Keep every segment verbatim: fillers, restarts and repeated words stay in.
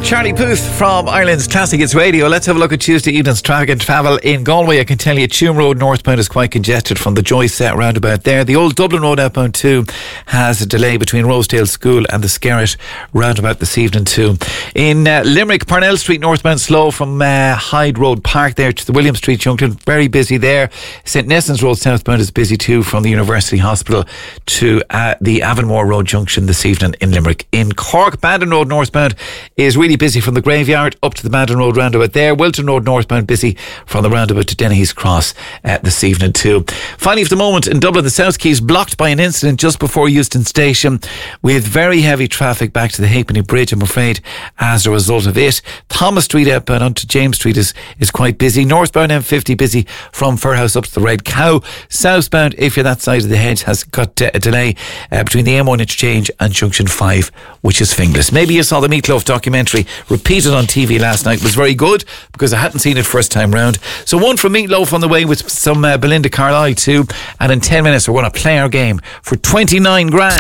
Charlie Puth from Ireland's Classic Hits Radio. Let's have a look at Tuesday evening's traffic and travel in Galway. I can tell you Tuam Road northbound is quite congested from the Joyce uh, roundabout there. The old Dublin Road outbound too has a delay between Rosedale School and the Skerrit roundabout this evening too. In uh, Limerick, Parnell Street northbound slow from uh, Hyde Road Park there to the William Street junction. Very busy there. St Nestans Road southbound is busy too from the University Hospital to uh, the Avonmore Road junction this evening in Limerick. In Cork, Bandon Road northbound is really busy from the Graveyard up to the Bandon Road roundabout there. Wilton Road northbound busy from the roundabout to Dennehy's Cross uh, this evening too. Finally, for the moment in Dublin, the South Quays blocked by an incident just before Euston Station with very heavy traffic back to the Halfpenny Bridge, I'm afraid, as a result of it. Thomas Street outbound onto James Street is, is quite busy. Northbound M fifty busy from Fairhouse up to the Red Cow. Southbound, if you're that side of the hedge, has got uh, a delay uh, between the M one interchange and Junction five, which is Finglas. Maybe you saw the Meatloaf documentary repeated on T V last night. It was very good because I hadn't seen it first time round. So one from Meatloaf on the way with some uh, Belinda Carlisle too. And in ten minutes we're going to play our game for twenty-nine grand.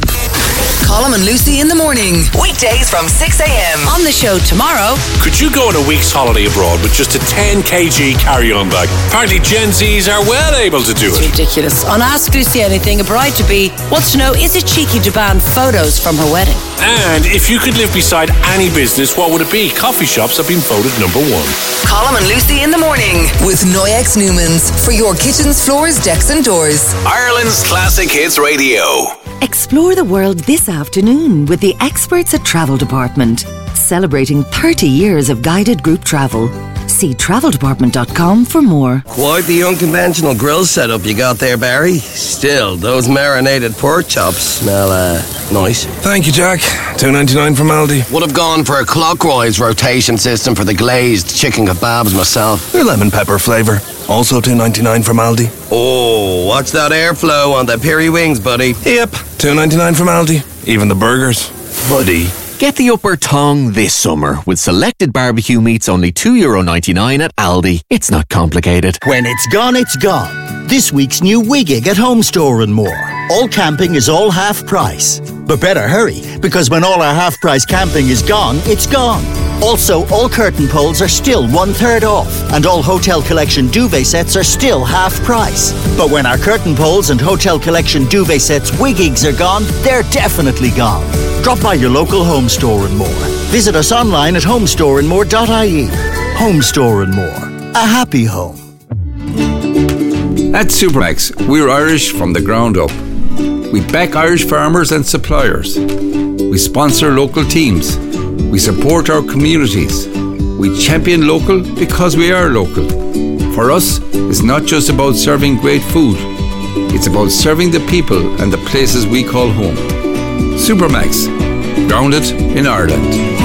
Colm and Lucy in the morning. Weekdays from six a.m. On the show tomorrow. Could you go on a week's holiday abroad with just a ten kilogram carry-on bag? Apparently Gen Zs are well able to do it's it. Ridiculous. On Ask Lucy Anything, a bride-to-be wants to know, is it cheeky to ban photos from her wedding? And if you could live beside any business, what would it be? Coffee shops have been voted number one. Colm and Lucy in the morning with Noyex Newmans for your kitchens, floors, decks and doors. Ireland's Classic Hits Radio. Explore the world this afternoon with the experts at Travel Department, celebrating thirty years of guided group travel. See travel department dot com for more. Quite the unconventional grill setup you got there, Barry. Still, those marinated pork chops smell uh, nice. Thank you, Jack. two ninety-nine from Aldi. Would have gone for a clockwise rotation system for the glazed chicken kebabs myself. They're lemon pepper flavour. Also two ninety-nine from Aldi. Oh, watch that airflow on the peri wings, buddy. Yep, two ninety-nine from Aldi. Even the burgers. Buddy. Get the upper tongue this summer with selected barbecue meats only two euro ninety-nine at Aldi. It's not complicated. When it's gone, it's gone. This week's new Wiggig at Home Store and more. All camping is all half price. But better hurry, because when all our half price camping is gone, it's gone. Also, all curtain poles are still one third off, and all Hotel Collection duvet sets are still half price. But when our curtain poles and Hotel Collection duvet sets Wiggigs are gone, they're definitely gone. Drop by your local Home Store and more. Visit us online at home store and more dot I E. Home Store and More. A happy home. At Supermax, we're Irish from the ground up. We back Irish farmers and suppliers. We sponsor local teams. We support our communities. We champion local because we are local. For us, it's not just about serving great food. It's about serving the people and the places we call home. Supermax, grounded in Ireland.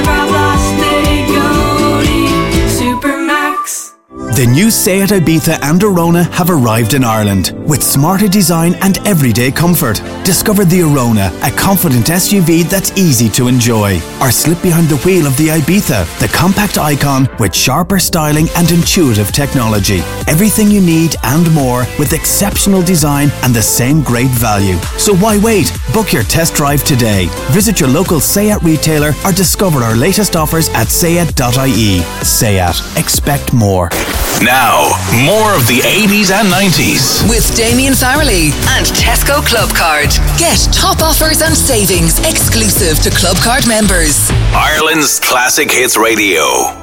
The new Seat Ibiza and Arona have arrived in Ireland with smarter design and everyday comfort. Discover the Arona, a confident S U V that's easy to enjoy. Or slip behind the wheel of the Ibiza, the compact icon with sharper styling and intuitive technology. Everything you need and more with exceptional design and the same great value. So why wait? Book your test drive today. Visit your local Seat retailer or discover our latest offers at sayat dot I E. Seat. Expect more. Now, more of the eighties and nineties. With Damien Farrelly and Tesco Club Card. Get top offers and savings exclusive to Club Card members. Ireland's Classic Hits Radio.